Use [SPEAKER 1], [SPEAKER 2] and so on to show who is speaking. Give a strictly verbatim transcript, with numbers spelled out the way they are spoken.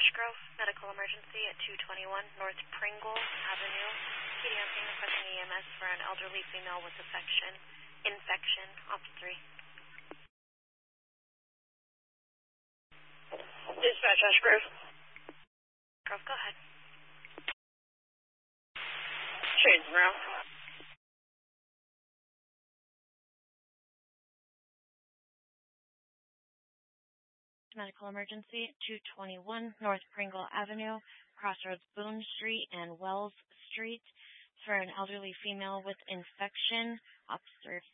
[SPEAKER 1] Ashgrove, medical emergency at two twenty-one North Pringle Avenue. Pediatric requesting E M S for an elderly female with infection. Infection, Ops three.
[SPEAKER 2] Dispatch Ashgrove.
[SPEAKER 1] Grove, go ahead.
[SPEAKER 2] Shades around.
[SPEAKER 1] Medical emergency, two twenty-one North Pringle Avenue, Crossroads Boone Street and Wells Street for an elderly female with infection, Ops three.